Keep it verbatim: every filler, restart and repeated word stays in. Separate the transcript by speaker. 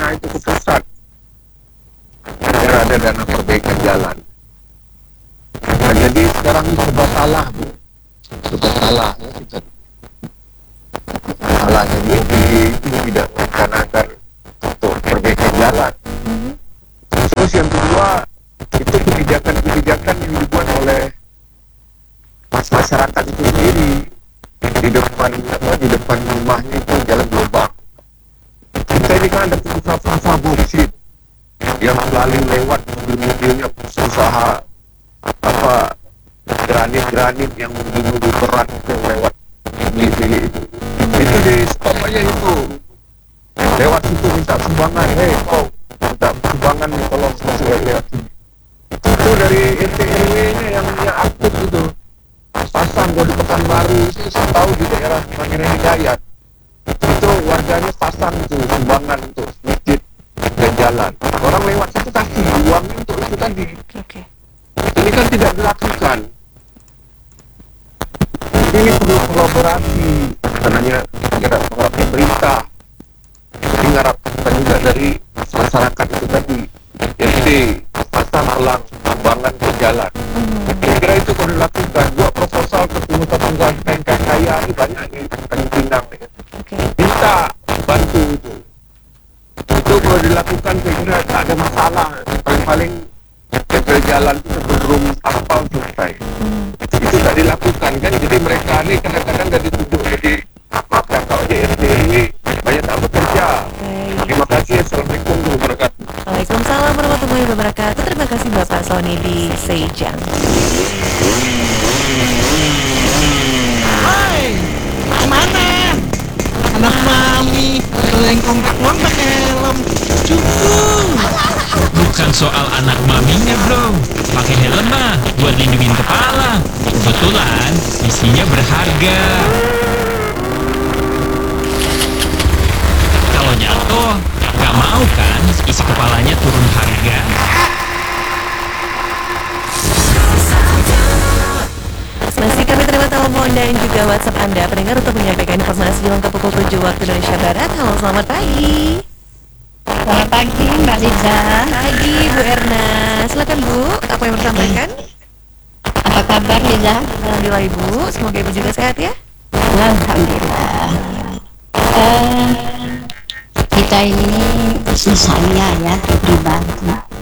Speaker 1: dana itu ke pusat, biar ada dana perbaikan jalan. Nah, jadi sekarang ini serba salah, Bu. Serba salah ya kita. Salah, jadi itu tidak merencanakan untuk perbaikan jalan. Terus yang kedua, itu kebijakan-kebijakan yang dibuat oleh masyarakat itu sendiri. Di depan apa, di depan rumahnya itu jalan lubang. Kita ini kan ada pengusaha-pengusaha boksit yang selalu lewat mobil-mobilnya, usaha apa granit-granit yang mobil-mobil berat itu lewat beli-beli itu. Itu di stop aja itu. Lewat situ minta sumbangan, hei kau minta sumbangan nih, tolong masuk lewat sini. Itu dari R T R W-nya yang yang aktif itu. Pasang gua di Pekanbaru itu, saya tahu di daerah Pangeran Hidayat. Itu warganya pasang itu sumbangan untuk masjid dan jalan. Orang lewat situ kasih uangnya untuk itu tadi.
Speaker 2: Oke.
Speaker 1: Ini kan tidak dilakukan. Ini perlu kolaborasi, karena kira pemerintah. Jadi ngarapkan juga dari masyarakat itu tadi. Jadi pasang alang sumbangan ke jalan. Kira itu kalau dilakukan, buat proposal ke pengusaha-pengusaha kain kaya ini banyak nih, Tanjung Pinang nih.
Speaker 2: Oke.
Speaker 1: Minta bantu itu. Itu kalau dilakukan saya kira tak ada masalah. Paling-paling level jalan itu sebelum aspal selesai. Itu tak dilakukan kan, jadi mereka ini kadang-kadang dah dituduh jadi maaf ya kalau di R T R W banyak tak bekerja.
Speaker 2: Baik.
Speaker 1: Terima kasih. Assalamualaikum warahmatullahi wabarakatuh.
Speaker 2: Waalaikumsalam warahmatullahi wabarakatuh. Terima kasih Bapak Sony di Sejang.
Speaker 3: Hai, kemana? Anak mami, yang kompak-kompak pakai helm. Cukup.
Speaker 4: Bukan soal anak maminya bro, pakai helm mah buat lindungin kepala. Kebetulan isinya berharga. Kalau jatuh, gak mau kan isi kepalanya turun harga?
Speaker 2: Masih kami terima telepon dan juga WhatsApp Anda pendengar untuk menyampaikan informasi lengkap pukul tujuh waktu Indonesia Barat. Halo, selamat pagi.
Speaker 5: Selamat pagi Mbak Liza.
Speaker 2: Pagi Bu Erna. Silakan Bu, apa yang mau disampaikan?
Speaker 5: Apa kabar Liza?
Speaker 2: Alhamdulillah Ibu, semoga Ibu juga sehat ya.
Speaker 5: Alhamdulillah. Eh, kita ini, misalnya ya pribadi